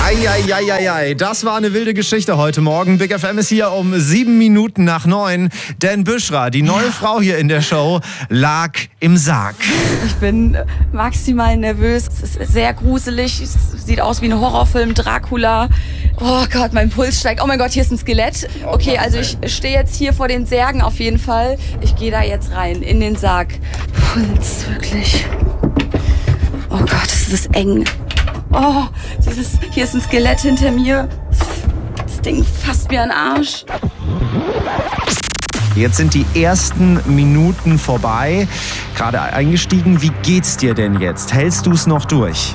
Eieieiei, das war eine wilde Geschichte heute Morgen. Big FM ist hier um 7 Minuten nach 9. Denn Büschra, die neue Frau hier in der Show, lag im Sarg. Ich bin maximal nervös. Es ist sehr gruselig. Es sieht aus wie ein Horrorfilm, Dracula. Oh Gott, mein Puls steigt. Oh mein Gott, hier ist ein Skelett. Okay, also ich stehe jetzt hier vor den Särgen auf jeden Fall. Ich gehe da jetzt rein, in den Sarg. Puls, wirklich. Oh Gott, es ist eng. Oh, hier ist ein Skelett hinter mir. Das Ding fasst mir an den Arsch. Jetzt sind die ersten Minuten vorbei. Gerade eingestiegen. Wie geht's dir denn jetzt? Hältst du es noch durch?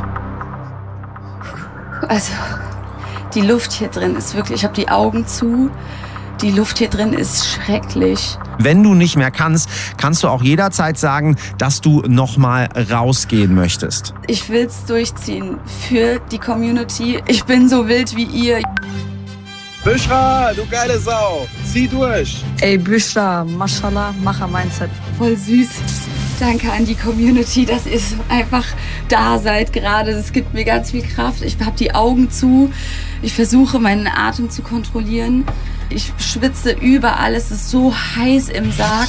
Also, die Luft hier drin ist wirklich... Ich habe die Augen zu. Die Luft hier drin ist schrecklich. Wenn du nicht mehr kannst, kannst du auch jederzeit sagen, dass du nochmal rausgehen möchtest. Ich will's durchziehen für die Community. Ich bin so wild wie ihr. Büschra, du geile Sau, zieh durch. Ey, Büschra, Mashallah, Macher-Mindset. Voll süß. Danke an die Community, dass ihr einfach da seid gerade. Es gibt mir ganz viel Kraft. Ich habe die Augen zu. Ich versuche, meinen Atem zu kontrollieren. Ich schwitze überall. Es ist so heiß im Sarg.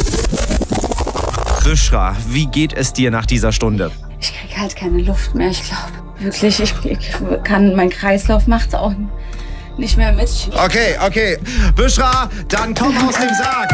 Büschra, wie geht es dir nach dieser Stunde? Ich kriege halt keine Luft mehr, ich glaube. Wirklich, mein Kreislauf macht's auch nicht mehr mit. Okay. Büschra, dann komm aus dem Sarg.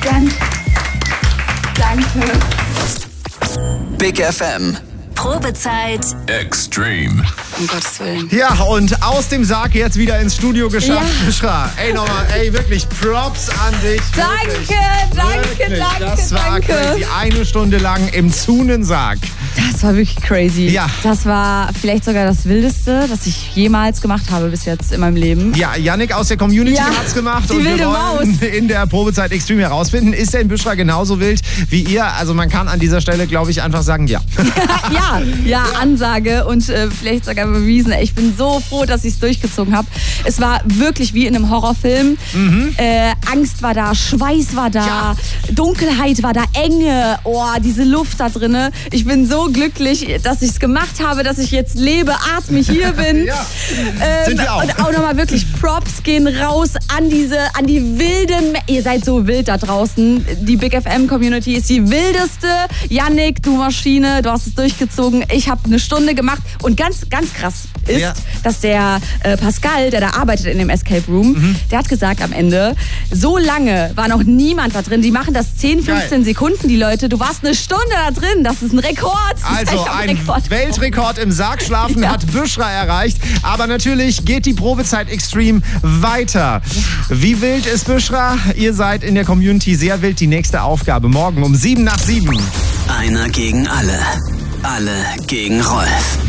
Danke. Big FM. Probezeit Extreme. Um Gottes Willen. Ja, und aus dem Sarg jetzt wieder ins Studio geschafft. Ja. Büschra, wirklich Props an dich. Danke. Das war crazy. 1 Stunde lang im Zunensarg. Das war wirklich crazy. Ja. Das war vielleicht sogar das Wildeste, das ich jemals gemacht habe bis jetzt in meinem Leben. Ja, Yannick aus der Community hat's gemacht. Die und wilde wir wollen Maus. in der Probezeit Extreme herausfinden, ist denn Büschra genauso wild wie ihr? Also man kann an dieser Stelle, glaube ich, einfach sagen, ja. Ja, Ansage und vielleicht sogar bewiesen. Ich bin so froh, dass ich es durchgezogen habe. Es war wirklich wie in einem Horrorfilm. Angst war da, Schweiß war da, Dunkelheit war da, Enge. Oh, diese Luft da drinne. Ich bin so glücklich, dass ich es gemacht habe, dass ich jetzt lebe, atme, hier bin. Sind wir auch. Und auch nochmal wirklich Props gehen raus an die wilden... Ihr seid so wild da draußen. Die Big FM Community ist die wildeste. Yannick, du Maschine, du hast es durchgezogen. Ich habe 1 Stunde gemacht und ganz krass ist, dass der Pascal, der da arbeitet in dem Escape Room, der hat gesagt am Ende, so lange war noch niemand da drin. Die machen das 10, 15 Sekunden, die Leute. Du warst 1 Stunde da drin. Das ist ein Rekord. Also ein Weltrekord im Sargschlafen hat Büschra erreicht. Aber natürlich geht die Probezeit Extreme weiter. Wie wild ist Büschra? Ihr seid in der Community sehr wild. Die nächste Aufgabe morgen um 7 nach 7. Einer gegen alle. Alle gegen Rolf.